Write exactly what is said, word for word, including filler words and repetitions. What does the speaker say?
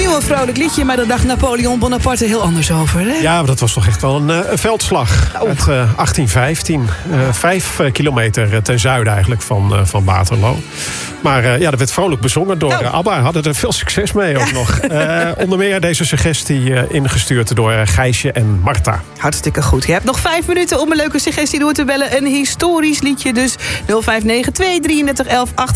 Opnieuw een vrolijk liedje, maar daar dacht Napoleon Bonaparte heel anders over. Hè? Ja, maar dat was toch echt wel een, uh, een veldslag. Oh. Uit uh, achttien vijftien. Uh, vijf uh, kilometer ten zuiden eigenlijk van, uh, van Waterloo. Maar uh, ja, dat werd vrolijk bezongen door uh, ABBA. Hadden er veel succes mee ook ja. nog. Uh, onder meer deze suggestie uh, ingestuurd door uh, Gijsje en Marta. Hartstikke goed. Je hebt nog vijf minuten om een leuke suggestie door te bellen. Een historisch liedje dus. nul vijf negen twee drieëndertig elf acht.